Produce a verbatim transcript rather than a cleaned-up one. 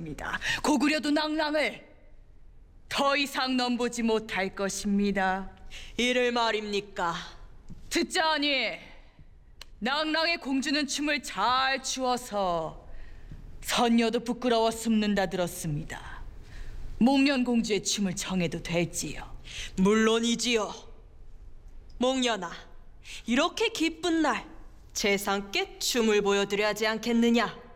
들었습니다. 고구려도 낭랑을 더 이상 넘보지 못할 것입니다. 이를 말입니까? 듣자하니 낭랑의 공주는 춤을 잘 추어서 선녀도 부끄러워 숨는다 들었습니다. 목련 공주의 춤을 정해도 될지요? 물론이지요. 목련아, 이렇게 기쁜 날 재상께 춤을 보여드려야지 않겠느냐?